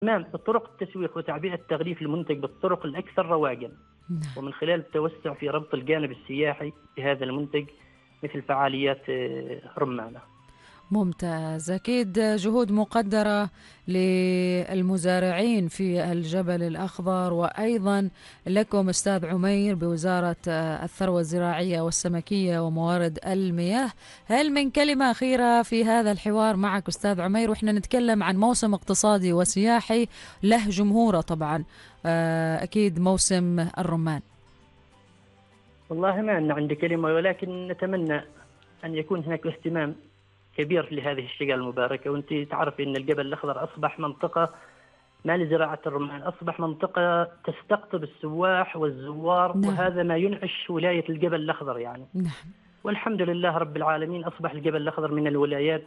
تمام، بطرق التسويق وتعبئة تغليف المنتج بالطرق الأكثر رواجا، نعم. ومن خلال التوسع في ربط الجانب السياحي بهذا المنتج مثل فعاليات رمانة. ممتاز، أكيد جهود مقدرة للمزارعين في الجبل الأخضر، وأيضا لكم أستاذ عمير بوزارة الثروة الزراعية والسمكية وموارد المياه. هل من كلمة أخيرة في هذا الحوار معك أستاذ عمير، وإحنا نتكلم عن موسم اقتصادي وسياحي له جمهوره طبعا، أكيد موسم الرمان؟ والله ما عندي كلمة، ولكن نتمنى أن يكون هناك اهتمام كبير لهذه الشجرة المباركة. وأنت تعرف أن الجبل الأخضر أصبح منطقة ما لزراعة الرمان، أصبح منطقة تستقطب السواح والزوار، نعم. وهذا ما ينعش ولاية الجبل الأخضر يعني. نعم. والحمد لله رب العالمين، أصبح الجبل الأخضر من الولايات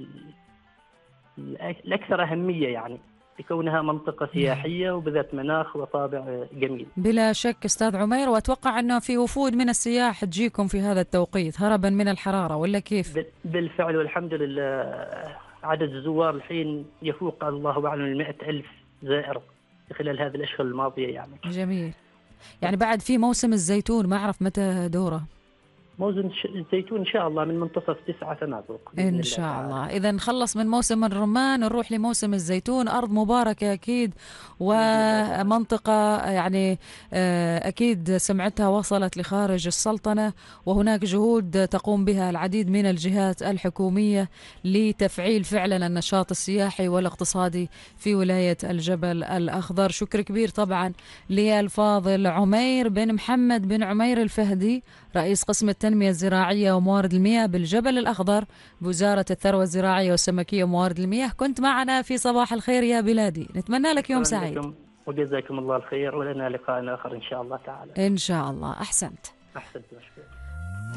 الأكثر أهمية يعني، لكونها منطقة نعم. سياحية وبذات مناخ وطابع جميل. بلا شك أستاذ عمير، وأتوقع أنه في وفود من السياح تجيكم في هذا التوقيت هربا من الحرارة، ولا كيف؟ بالفعل، والحمد لله عدد الزوار الحين يفوق الله أعلم 100,000 زائر خلال هذه الأشهر الماضية يعني. جميل. يعني بعد في موسم الزيتون، ما أعرف متى دوره. موسم الزيتون إن شاء الله من منتصف 9 فما فوق بإذن إن الله شاء تعالى. الله. إذا نخلص من موسم الرمان نروح لموسم الزيتون، أرض مباركة أكيد، بإذن الله تعالى. ومنطقة يعني أكيد سمعتها وصلت لخارج السلطنة، وهناك جهود تقوم بها العديد من الجهات الحكومية لتفعيل فعلا النشاط السياحي والاقتصادي في ولاية الجبل الأخضر. شكر كبير طبعا للفاضل عمير بن محمد بن عمير الفهدي، رئيس قسم التنمية الزراعية وموارد المياه بالجبل الأخضر بوزارة الثروة الزراعية والسمكية وموارد المياه. كنت معنا في صباح الخير يا بلادي، نتمنى لك يوم شكرا سعيد. لكم وجزاكم الله الخير، ولنا لقاء آخر إن شاء الله تعالى. إن شاء الله. أحسنت. أحسنت، مشكور.